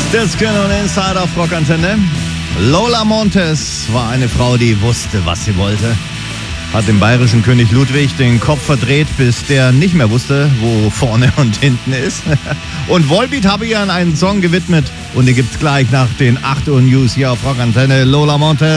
Disco und Inside auf Rockantenne. Lola Montes war eine Frau, die wusste, was sie wollte. Hat dem bayerischen König Ludwig den Kopf verdreht, bis der nicht mehr wusste, wo vorne und hinten ist. Und Volbeat habe ihr einen Song gewidmet und den gibt's gleich nach den 8 Uhr News hier auf Rockantenne. Lola Montes.